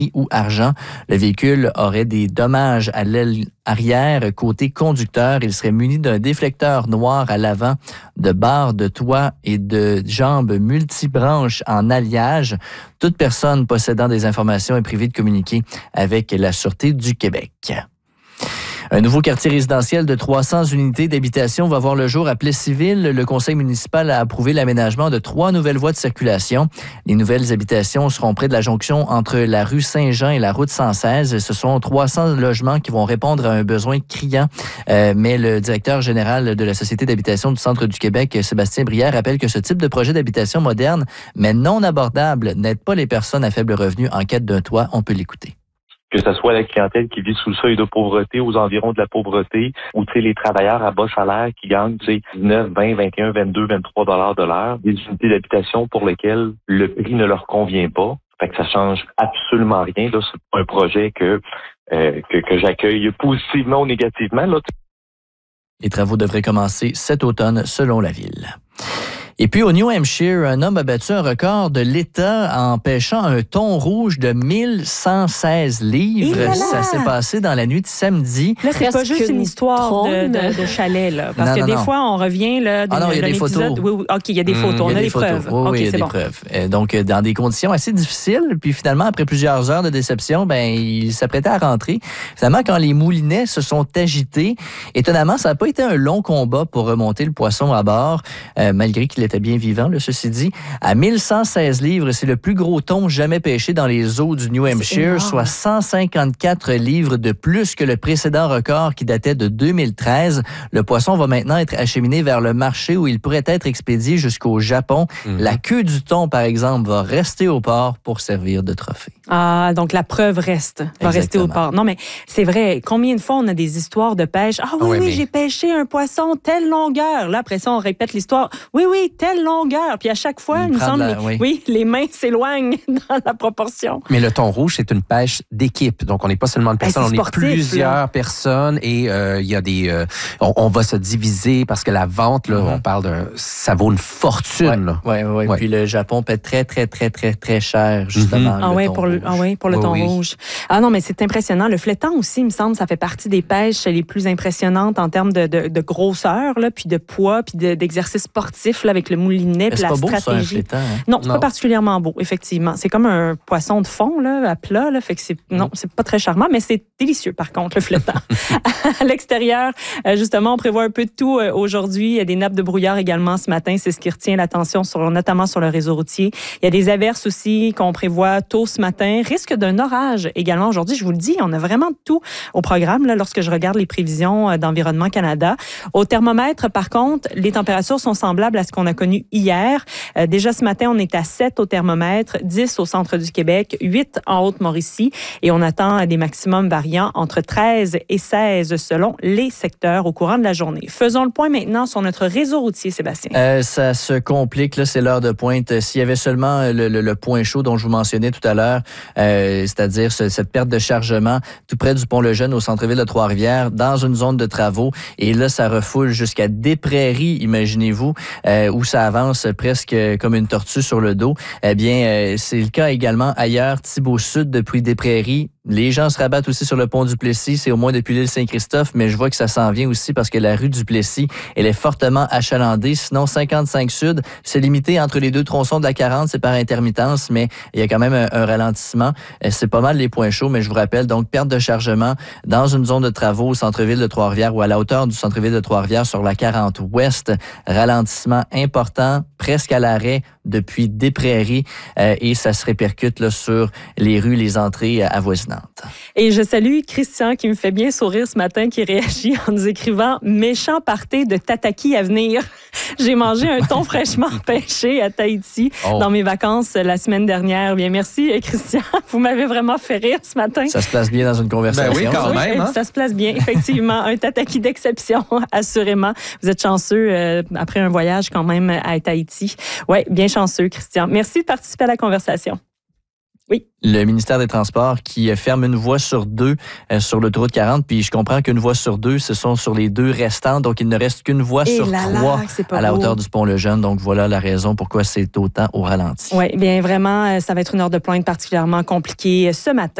ou argent. Le véhicule aurait des dommages à l'aile arrière côté conducteur. Il serait muni d'un déflecteur noir à l'avant, de barres de toit et de jambes multibranches en alliage. Toute personne possédant des informations est privée de communiquer avec la Sûreté du Québec. Un nouveau quartier résidentiel de 300 unités d'habitation va voir le jour à Plessisville. Le conseil municipal a approuvé l'aménagement de 3 nouvelles voies de circulation. Les nouvelles habitations seront près de la jonction entre la rue Saint-Jean et la route 116. Ce sont 300 logements qui vont répondre à un besoin criant. Mais le directeur général de la Société d'habitation du Centre du Québec, Sébastien Brière, rappelle que ce type de projet d'habitation moderne, mais non abordable, n'aide pas les personnes à faible revenu en quête d'un toit. On peut l'écouter. Que ce soit la clientèle qui vit sous le seuil de pauvreté, aux environs de la pauvreté, ou les travailleurs à bas salaire qui gagnent 19, 20, 21, 22, 23 $ de l'heure, des unités d'habitation pour lesquelles le prix ne leur convient pas. Fait que ça change absolument rien. Là, c'est un projet que j'accueille positivement ou négativement. Là. Les travaux devraient commencer cet automne selon la ville. Et puis au New Hampshire, un homme a battu un record de l'État en pêchant un thon rouge de 1116 livres. Ça s'est passé dans la nuit de samedi. Là, c'est pas juste une histoire de chalet, là. Parce que des fois, on revient là, il y a des photos. Oui, OK, il y a des photos. On a des preuves. Oui, il y a des preuves. Donc, dans des conditions assez difficiles. Puis finalement, après plusieurs heures de déception, il s'apprêtait à rentrer. Finalement, quand les moulinets se sont agités, étonnamment, ça n'a pas été un long combat pour remonter le poisson à bord, malgré qu'il était bien vivant, là, ceci dit. À 1116 livres, c'est le plus gros thon jamais pêché dans les eaux du New Hampshire, soit 154 livres de plus que le précédent record qui datait de 2013. Le poisson va maintenant être acheminé vers le marché où il pourrait être expédié jusqu'au Japon. La queue du thon, par exemple, va rester au port pour servir de trophée. Ah, donc la preuve va rester au port. Non, mais c'est vrai. Combien de fois on a des histoires de pêche? Ah oui, j'ai pêché un poisson telle longueur. Là, après ça, on répète l'histoire. Oui, telle longueur. Puis à chaque fois, il me semble, les mains s'éloignent dans la proportion. Mais le thon rouge, c'est une pêche d'équipe. Donc, on n'est pas seulement une personne, on est plusieurs personnes et il y a des... on va se diviser parce que la vente, là, on parle ça vaut une fortune. Oui. Puis le Japon paie très, très, très, très, très cher, justement. Pour le thon rouge. Ah non, mais c'est impressionnant. Le flétan aussi, il me semble, ça fait partie des pêches les plus impressionnantes en termes de grosseur, là, puis de poids, puis d'exercice sportif là, avec le moulinet, puis la stratégie. C'est pas beau, ça, un flétan, hein? Non, c'est pas particulièrement beau, effectivement. C'est comme un poisson de fond, là, à plat, là, fait que c'est pas très charmant, mais c'est délicieux, par contre, le flétan. À l'extérieur, justement, on prévoit un peu de tout aujourd'hui. Il y a des nappes de brouillard également ce matin. C'est ce qui retient l'attention, notamment sur le réseau routier. Il y a des averses aussi qu'on prévoit tôt ce matin. Risque d'un orage également aujourd'hui. Je vous le dis, on a vraiment tout au programme là, lorsque je regarde les prévisions d'Environnement Canada. Au thermomètre, par contre, les températures sont semblables à ce qu'on a connu hier. Déjà ce matin, on est à 7 au thermomètre, 10 au centre du Québec, 8 en Haute-Mauricie et on attend des maximums variant entre 13 et 16 selon les secteurs au courant de la journée. Faisons le point maintenant sur notre réseau routier, Sébastien. Ça se complique, là, c'est l'heure de pointe. S'il y avait seulement le point chaud dont je vous mentionnais tout à l'heure, c'est-à-dire cette perte de chargement tout près du Pont-le-Jeune au centre-ville de Trois-Rivières, dans une zone de travaux, et là, ça refoule jusqu'à Des-Prairies, imaginez-vous, où ça avance presque comme une tortue sur le dos. Eh bien, c'est le cas également ailleurs, Thibault-Sud, depuis Des-Prairies. Les gens se rabattent aussi sur le pont du Plessis, c'est au moins depuis l'île Saint-Christophe, mais je vois que ça s'en vient aussi parce que la rue du Plessis, elle est fortement achalandée. Sinon, 55 Sud, c'est limité entre les deux tronçons de la 40, c'est par intermittence, mais il y a quand même un ralentissement. C'est pas mal les points chauds, mais je vous rappelle, donc, perte de chargement dans une zone de travaux au centre-ville de Trois-Rivières ou à la hauteur du centre-ville de Trois-Rivières sur la 40 Ouest. Ralentissement important, presque à l'arrêt depuis Des-Prairies, et ça se répercute là, sur les rues, les entrées avoisinantes. Et je salue Christian qui me fait bien sourire ce matin, qui réagit en nous écrivant « Méchant party de tataki à venir ». J'ai mangé un thon fraîchement pêché à Tahiti dans mes vacances la semaine dernière. Bien, merci Christian. Vous m'avez vraiment fait rire ce matin. Ça se place bien dans une conversation. Ben oui, quand même. Hein? Ça se place bien, effectivement. Un tataki d'exception, assurément. Vous êtes chanceux après un voyage quand même à Tahiti. Oui, bien chanceux, Christian. Merci de participer à la conversation. Oui. Le ministère des Transports qui ferme une voie sur 2 sur l'autoroute 40. Puis je comprends qu'une voie sur 2, ce sont sur les 2 restantes. Donc, il ne reste qu'une voie sur 3 à la hauteur du pont-le-Jeune. Donc, voilà la raison pourquoi c'est autant au ralenti. Oui, bien vraiment, ça va être une heure de pointe particulièrement compliquée ce matin.